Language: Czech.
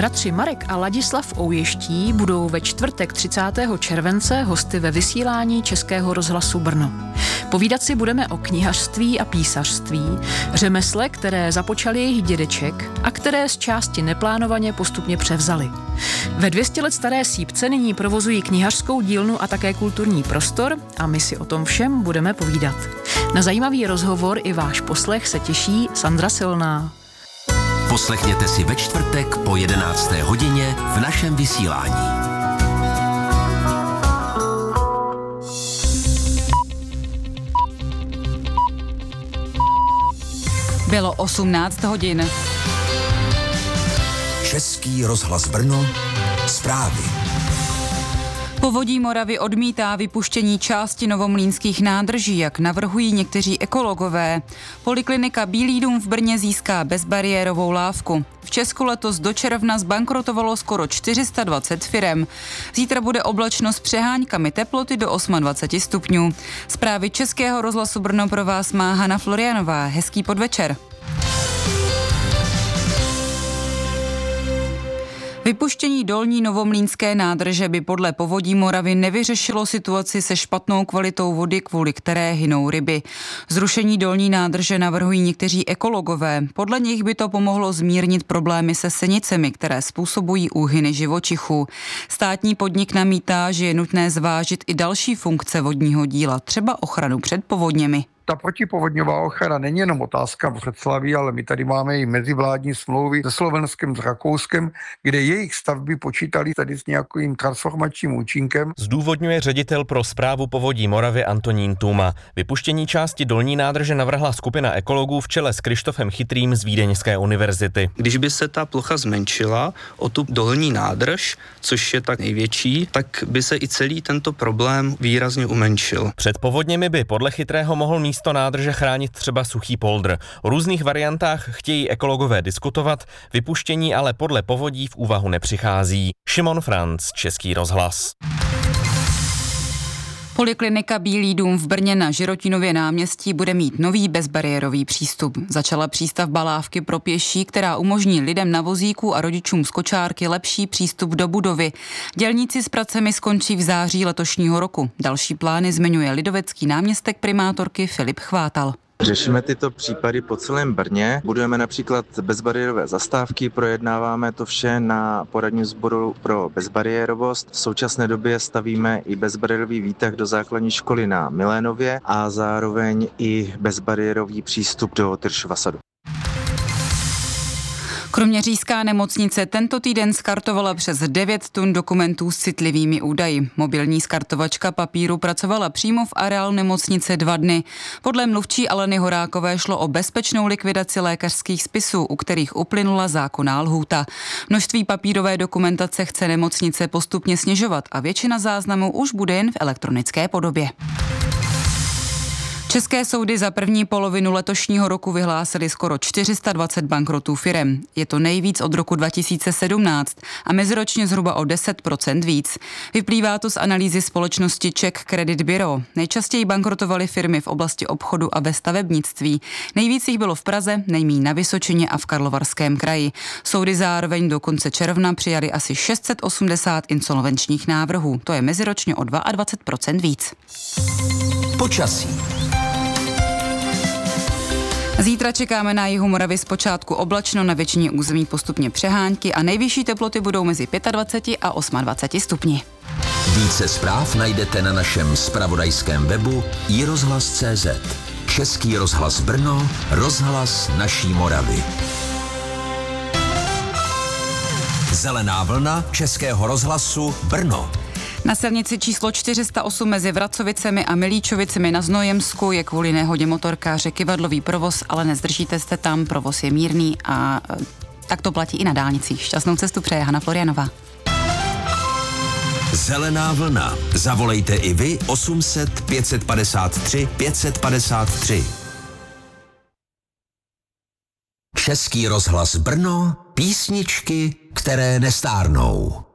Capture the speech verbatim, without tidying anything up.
Bratři Marek a Ladislav Ouještí budou ve čtvrtek třicátého července hosty ve vysílání Českého rozhlasu Brno. Povídat si budeme o knihařství a písařství, řemesle, které započal jejich dědeček a které z části neplánovaně postupně převzali. Ve dvě stě let staré Sýpce nyní provozují knihařskou dílnu a také kulturní prostor a my si o tom všem budeme povídat. Na zajímavý rozhovor i váš poslech se těší Sandra Silná. Poslechněte si ve čtvrtek po jedenácté hodině v našem vysílání. Bylo osmnáct hodin. Český rozhlas Brno, zprávy. Povodí Moravy odmítá vypuštění části novomlýnských nádrží, jak navrhují někteří ekologové. Poliklinika Bílý dům v Brně získá bezbariérovou lávku. V Česku letos do června zbankrotovalo skoro čtyři sta dvacet firem. Zítra bude oblačno s přeháňkami, teploty do dvacet osm stupňů. Zprávy Českého rozhlasu Brno pro vás má Hana Florianová. Hezký podvečer. Vypuštění dolní novomlýnské nádrže by podle Povodí Moravy nevyřešilo situaci se špatnou kvalitou vody, kvůli které hynou ryby. Zrušení dolní nádrže navrhují někteří ekologové. Podle nich by to pomohlo zmírnit problémy se senicemi, které způsobují úhyny živočichů. Státní podnik namítá, že je nutné zvážit i další funkce vodního díla, třeba ochranu před povodněmi. Ta protipovodňová ochrana není jenom otázka Břeclaví, ale my tady máme i mezivládní smlouvy se Slovenskem, s Rakouskem, kde jejich stavby počítali tady s nějakým transformačním účinkem. Zdůvodňuje ředitel pro správu Povodí Moravy Antonín Tůma. Vypuštění části dolní nádrže navrhla skupina ekologů v čele s Krištofem Chytrým z Vídeňské univerzity. Když by se ta plocha zmenšila o tu dolní nádrž, což je tak největší, tak by se i celý tento problém výrazně umenšil. Před povodněmi by podle Chytrého mohl místo nádrže chránit třeba suchý poldr. O různých variantách chtějí ekologové diskutovat, vypuštění ale podle Povodí v úvahu nepřichází. Šimon Franc, Český rozhlas. Poliklinika Bílý dům v Brně na Žirotínově náměstí bude mít nový bezbariérový přístup. Začala přístavba lávky pro pěší, která umožní lidem na vozíku a rodičům z kočárky lepší přístup do budovy. Dělníci s pracemi skončí v září letošního roku. Další plány zmiňuje lidovecký náměstek primátorky Filip Chvátal. Řešíme tyto případy po celém Brně. Budujeme například bezbariérové zastávky, projednáváme to vše na poradním sboru pro bezbariérovost. V současné době stavíme i bezbariérový výtah do základní školy na Milénově a zároveň i bezbariérový přístup do Tyršova sadu. Kroměřížská nemocnice tento týden skartovala přes devět tun dokumentů s citlivými údaji. Mobilní skartovačka papíru pracovala přímo v areálu nemocnice dva dny. Podle mluvčí Aleny Horákové šlo o bezpečnou likvidaci lékařských spisů, u kterých uplynula zákonná lhůta. Množství papírové dokumentace chce nemocnice postupně snižovat a většina záznamů už bude jen v elektronické podobě. České soudy za první polovinu letošního roku vyhlásily skoro čtyři sta dvacet bankrotů firem. Je to nejvíc od roku dva tisíce sedmnáct a meziročně zhruba o deset procent víc. Vyplývá to z analýzy společnosti Czech Credit Bureau. Nejčastěji bankrotovaly firmy v oblasti obchodu a ve stavebnictví. Nejvíc jich bylo v Praze, nejméně na Vysočině a v Karlovarském kraji. Soudy zároveň do konce června přijali asi šest set osmdesát insolvenčních návrhů. To je meziročně o dvacet dva procent víc. Počasí. Zítra čekáme na jihu Moravy zpočátku oblačno, na většině území postupně přehánky a nejvyšší teploty budou mezi dvacet pět a dvacet osm stupni. Více zpráv najdete na našem zpravodajském webu i rozhlas tečka cé zet. Český rozhlas Brno, rozhlas naší Moravy. Zelená vlna Českého rozhlasu Brno. Na silnici číslo čtyři sta osm mezi Vracovicemi a Milíčovicemi na Znojemsku je kvůli nehodě motorkáře kyvadlový provoz, ale nezdržíte se tam, provoz je mírný a tak to platí i na dálnicích. Šťastnou cestu přeje Hana Florianová. Zelená vlna. Zavolejte i vy osm set pět set padesát tři pět set padesát tři. Český rozhlas Brno, písničky, které nestárnou.